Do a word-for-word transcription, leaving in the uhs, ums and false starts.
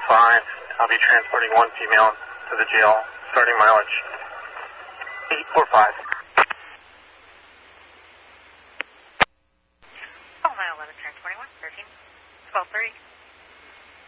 five. I'll be transporting one female to the jail, starting mileage eight four five. Oh, mile eleven, transporting one, thirteen, twelve thirty.